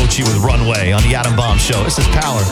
Avicii with Runway on the Adam Bomb Show. This is Power.